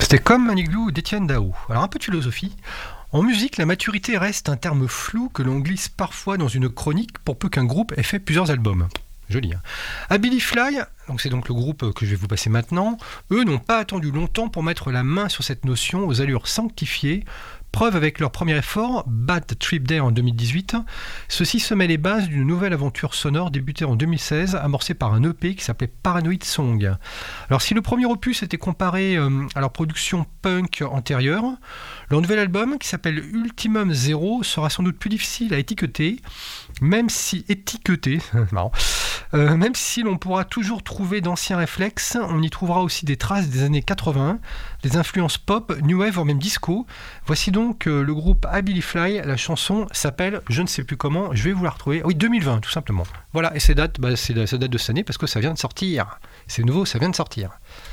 C'était comme Maniglou d'Étienne Dao. Alors un peu de philosophie. En musique, la maturité reste un terme flou que l'on glisse parfois dans une chronique pour peu qu'un groupe ait fait plusieurs albums. Joli, hein. Abilify, c'est donc le groupe que je vais vous passer maintenant, eux n'ont pas attendu longtemps pour mettre la main sur cette notion aux allures sanctifiées. Preuve avec leur premier effort, Bad Trip Day en 2018, ceci se met les bases d'une nouvelle aventure sonore débutée en 2016, amorcée par un EP qui s'appelait Paranoid Song. Alors si le premier opus était comparé à leur production punk antérieure, leur nouvel album, qui s'appelle Ultimum Zero, sera sans doute plus difficile à étiqueter, même si marrant, même si l'on pourra toujours trouver d'anciens réflexes, on y trouvera aussi des traces des années 80, des influences pop, new wave, voire même disco. Voici donc le groupe Abilify, la chanson s'appelle, je ne sais plus comment, je vais vous la retrouver, oui 2020 tout simplement. Voilà, et ça date de cette année parce que ça vient de sortir, c'est nouveau, ça vient de sortir.